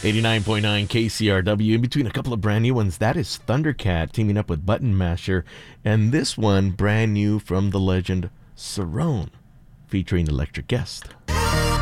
89.9 KCRW. In between a couple of brand new ones, that is Thundercat teaming up with Button Masher. And this one, brand new from the legend Cerrone, featuring Electric Guest.